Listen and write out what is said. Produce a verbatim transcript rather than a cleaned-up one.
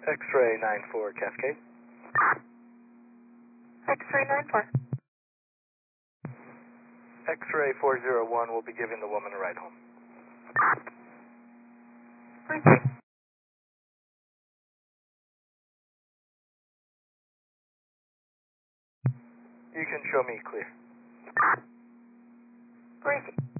X-ray nine four Cascade. X-ray nine four. X-ray four zero one will be giving the woman a ride home. Okay. You can show me clear. Breaking.